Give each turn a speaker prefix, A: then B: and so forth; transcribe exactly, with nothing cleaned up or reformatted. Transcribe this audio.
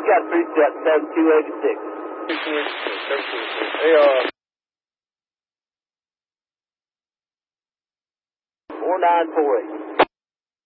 A: got three set, seven two eighty-six.
B: two eighty-six, seven two eighty-six. Hey, uh...
A: four nine four eight.